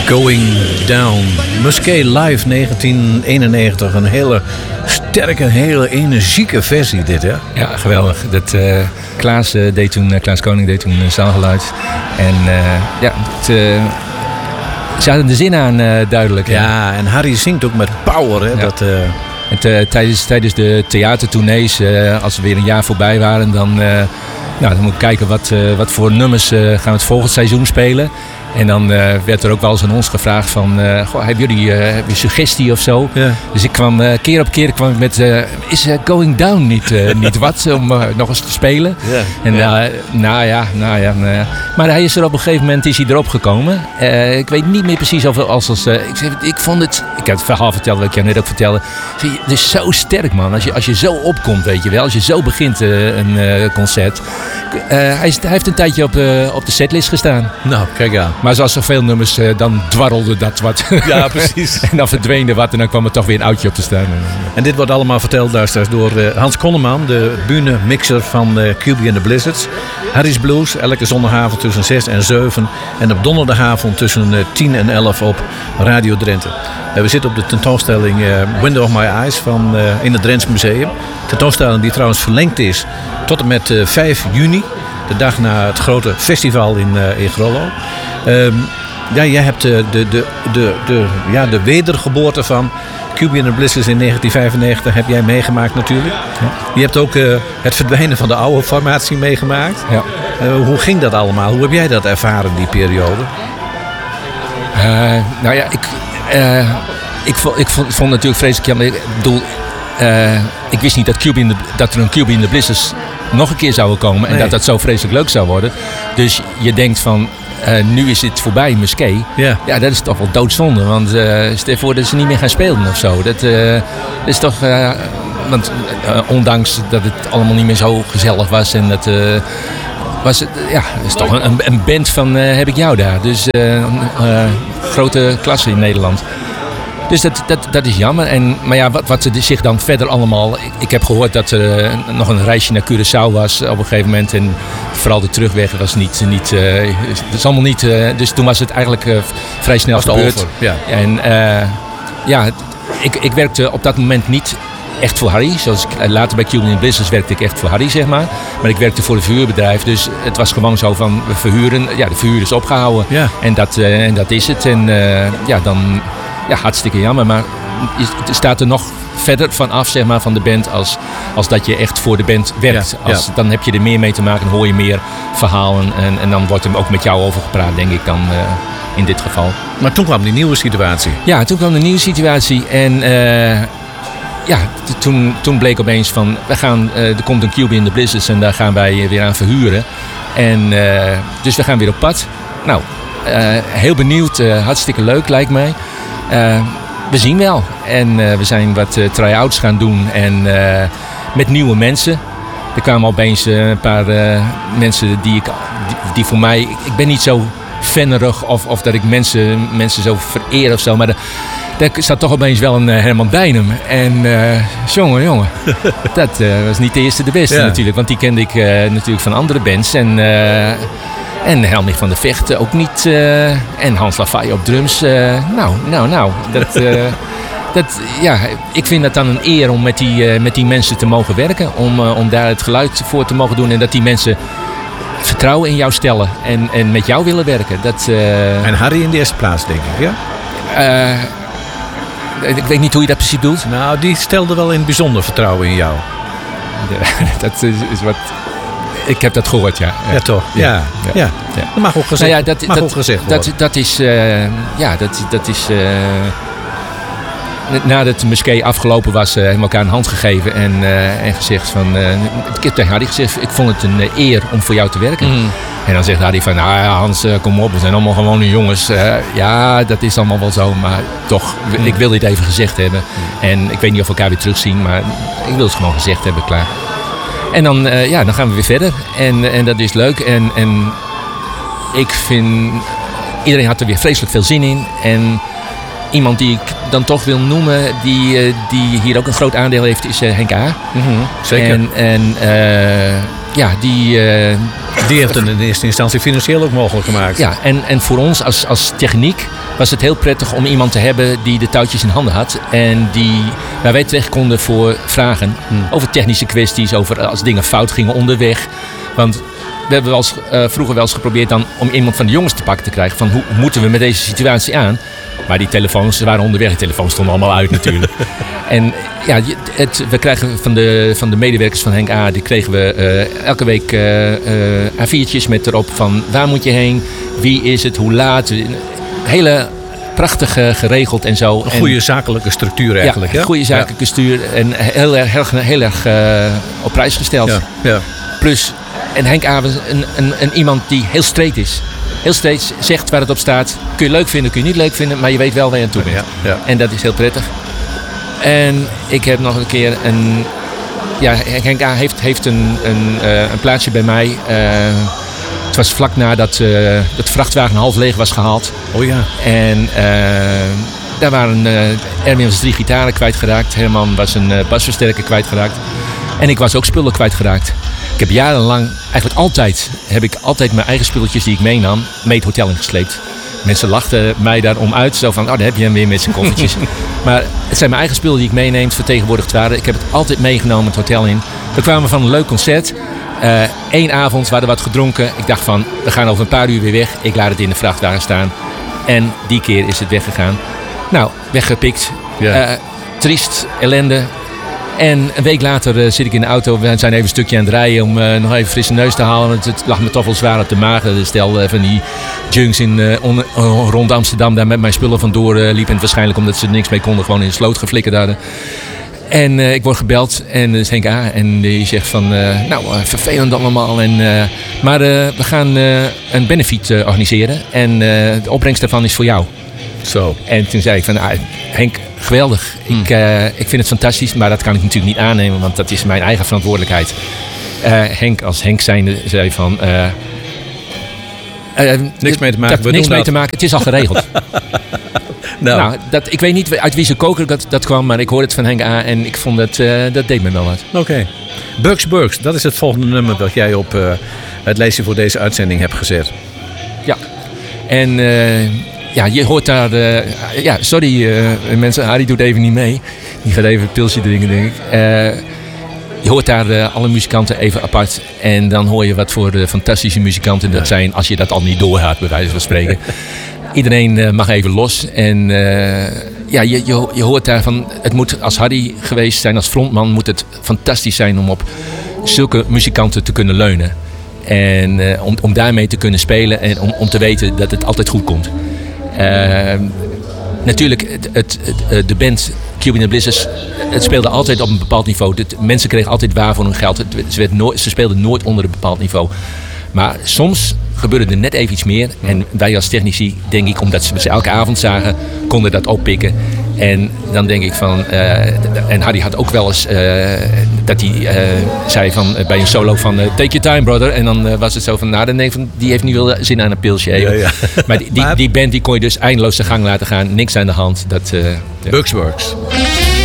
Going Down. Musquet Live 1991. Een hele sterke, hele energieke versie dit, hè? Ja, geweldig. Klaas Koning deed toen zaalgeluid. En ze hadden de zin aan, duidelijk. Ja, en Harry zingt ook met power, hè? Ja. Tijdens de theatertournees, als we weer een jaar voorbij waren, dan moet ik kijken wat voor nummers gaan we het volgend seizoen spelen. En dan werd er ook wel eens aan ons gevraagd van, hebben jullie suggestie of zo? Ja. Dus ik kwam keer op keer met, is Going Down niet wat om nog eens te spelen? Ja. En maar hij is er op een gegeven moment erop gekomen. Ik weet niet meer precies ik vond het, ik heb het verhaal verteld wat ik jou net ook vertelde. Het is zo sterk, man. Als je zo opkomt, weet je wel. Als je zo begint een concert. Hij heeft een tijdje op de setlist gestaan. Nou, kijk aan. Maar zoals zoveel nummers, dan dwarrelde dat wat. Ja, precies. En dan verdween er wat en dan kwam er toch weer een oudje op te staan. En dit wordt allemaal verteld, luisteraars, door Hans Konneman, de bühnemixer van QB and the Blizzards. Harry's Blues, elke zondagavond tussen 6 en 7. En op donderdagavond tussen 10 en 11 op Radio Drenthe. We zitten op de tentoonstelling Window of My Eyes in het Drents Museum. Tentoonstelling die trouwens verlengd is tot en met 5 juni. De dag na het grote festival in Grollo. Jij hebt de wedergeboorte van QB and the Blizzards in 1995 heb jij meegemaakt natuurlijk. Ja. Je hebt ook het verdwijnen van de oude formatie meegemaakt. Ja. Hoe ging dat allemaal? Hoe heb jij dat ervaren, die periode? Ik vond natuurlijk vreselijk jammer. Ik bedoel, ik wist niet dat er een QB and the Blizzards nog een keer zouden komen. En dat zo vreselijk leuk zou worden. Dus je denkt van, nu is het voorbij, Musquet. Yeah. Ja, dat is toch wel doodzonde. Want stel je voor dat ze niet meer gaan spelen of zo. Dat is toch... want ondanks dat het allemaal niet meer zo gezellig was. En dat was het, is toch een band van heb ik jou daar. Dus grote klasse in Nederland. Dus dat is jammer. Maar ja, wat ze zich dan verder allemaal... Ik heb gehoord dat er nog een reisje naar Curaçao was op een gegeven moment. En vooral de terugweg was niet dat is allemaal niet... dus toen was het eigenlijk vrij snel gebeurd. Ja. En ik werkte op dat moment niet echt voor Harry. Zoals later bij QB and the Blizzards werkte ik echt voor Harry, zeg maar. Maar ik werkte voor een verhuurbedrijf. Dus het was gewoon zo van, we verhuren. Ja, de verhuur is opgehouden. Ja. En dat is het. En dan... Ja, hartstikke jammer, maar het staat er nog verder van af, zeg maar, van de band als dat je echt voor de band werkt. Dan heb je er meer mee te maken, dan hoor je meer verhalen en dan wordt er ook met jou over gepraat, denk ik dan in dit geval. Maar toen kwam die nieuwe situatie. Ja, toen kwam de nieuwe situatie en toen bleek opeens van, er komt een QB and the Blizzards en daar gaan wij weer aan verhuren. En dus we gaan weer op pad. Nou, heel benieuwd, hartstikke leuk lijkt mij. We zien wel. En we zijn wat try-outs gaan doen. En met nieuwe mensen. Er kwamen opeens een paar mensen die voor mij... Ik ben niet zo fannerig of dat ik mensen zo vereer of zo. Maar daar zat toch opeens wel een Herman Beinum. En jongen. Dat was niet de eerste de beste natuurlijk. Want die kende ik natuurlijk van andere bands. En Helmich van der Vecht ook niet. En Hans Lafay op drums. Ik vind dat dan een eer om met die mensen te mogen werken. Om daar het geluid voor te mogen doen. En dat die mensen vertrouwen in jou stellen. En met jou willen werken. En Harry in de eerste plaats, denk ik, ja? Ik weet niet hoe je dat precies bedoelt. Nou, die stelde wel in het bijzonder vertrouwen in jou. Dat is wat... Ik heb dat gehoord, ja. Ja, toch? Ja. Dat mag ook gezegd, ook gezegd worden. Dat is... nadat Musquet afgelopen was, hebben we elkaar een hand gegeven en gezegd van... ik heb tegen Harry gezegd, ik vond het een eer om voor jou te werken. Mm. En dan zegt Harry van, nou ja, Hans, kom op, we zijn allemaal gewone jongens. Ja, dat is allemaal wel zo, maar toch, ik wil dit even gezegd hebben. En ik weet niet of we elkaar weer terugzien, maar ik wil het gewoon gezegd hebben, klaar. En dan gaan we weer verder. En dat is leuk. En ik vind... Iedereen had er weer vreselijk veel zin in. En iemand die ik dan toch wil noemen... die hier ook een groot aandeel heeft, is Henk A. Mm-hmm, zeker. Die heeft het in eerste instantie financieel ook mogelijk gemaakt. Ja, en voor ons als techniek was het heel prettig om iemand te hebben die de touwtjes in handen had. En waar wij terecht konden voor vragen over technische kwesties, over als dingen fout gingen onderweg. Want we hebben vroeger wel eens geprobeerd dan om iemand van de jongens te pakken te krijgen. Van hoe moeten we met deze situatie aan? Maar die telefoons waren onderweg. Die telefoons stonden allemaal uit natuurlijk. En ja, we krijgen van de medewerkers van Henk A. Die kregen we elke week A4'tjes met erop van waar moet je heen? Wie is het? Hoe laat? Hele prachtig geregeld en zo. Een goede zakelijke structuur eigenlijk. Ja, een goede zakelijke structuur. En heel erg op prijs gesteld. Ja. Plus, en Henk A. was een iemand die heel straight is. Heel steeds zegt waar het op staat. Kun je leuk vinden, kun je niet leuk vinden. Maar je weet wel waar je aan toe bent. Ja. En dat is heel prettig. En ik heb nog een keer Henk A. heeft een plaatsje bij mij. Het was vlak nadat het vrachtwagen half leeg was gehaald. Oh ja. En daar waren Erwin was 3 gitaren kwijtgeraakt. Herman was een basversterker kwijtgeraakt. En ik was ook spullen kwijtgeraakt. Ik heb jarenlang, eigenlijk altijd mijn eigen spulletjes die ik meenam, mee het hotel ingesleept. Mensen lachten mij daarom uit. Zo van, daar heb je hem weer met zijn koffertjes. Maar het zijn mijn eigen spullen die ik meeneem, vertegenwoordigd waren. Ik heb het altijd meegenomen het hotel in. We kwamen van een leuk concert. 1 avond, we hadden wat gedronken. Ik dacht van, we gaan over een paar uur weer weg. Ik laat het in de vrachtwagen staan. En die keer is het weggegaan. Nou, weggepikt. Ja. Triest, ellende. En een week later zit ik in de auto. We zijn even een stukje aan het rijden om nog even frisse neus te halen. Want het lag me toch wel zwaar op de maag. Stel van die junks rond Amsterdam daar met mijn spullen vandoor liepen. En waarschijnlijk omdat ze er niks mee konden gewoon in de sloot geflikkerd hadden. En ik word gebeld en dat is Henk A. En die zegt van, vervelend allemaal. Maar we gaan een benefit organiseren. En de opbrengst daarvan is voor jou. Zo. En toen zei ik van, Henk, geweldig. Ik vind het fantastisch, maar dat kan ik natuurlijk niet aannemen, want dat is mijn eigen verantwoordelijkheid. Henk, als Henk zijnde, zei van... niks mee te maken. Niks mee te maken, het is al geregeld. Nou, ik weet niet uit wie zijn koker dat kwam, maar ik hoorde het van Henk A. En ik vond dat deed me wel wat. Oké. Burks, dat is het volgende nummer dat jij op het lijstje voor deze uitzending hebt gezet. Ja. En... je hoort daar... sorry mensen, Harry doet even niet mee. Die gaat even een pilsje drinken, denk ik. Je hoort daar alle muzikanten even apart. En dan hoor je wat voor fantastische muzikanten dat zijn... als je dat al niet doorgaat, bij wijze van spreken. Iedereen mag even los. En je hoort daarvan... Het moet als Harry geweest zijn, als frontman... moet het fantastisch zijn om op zulke muzikanten te kunnen leunen. En om daarmee te kunnen spelen... en om te weten dat het altijd goed komt. Natuurlijk, de band Cube in the Blizzards, het speelde altijd op een bepaald niveau. Mensen kregen altijd waar voor hun geld. Ze speelden nooit onder een bepaald niveau. Maar soms gebeurde er net even iets meer. En wij als technici, denk ik, omdat ze elke avond zagen, konden dat oppikken. En dan denk ik van... en Harry had ook wel eens dat hij zei van bij een solo van... take your time, brother. En dan was het zo van... dan denk ik van, die heeft nu wel zin aan een pilsje. Ja. Maar die band die kon je dus eindeloos de gang laten gaan. Niks aan de hand. Burks.